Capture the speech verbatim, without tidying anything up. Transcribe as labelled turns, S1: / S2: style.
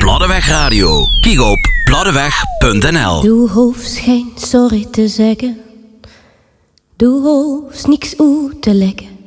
S1: Pladdeweg Radio. Kijk op pladdeweg punt n l.
S2: Du hoeft geen sorry te zeggen. Du hoeft niks uit te leggen.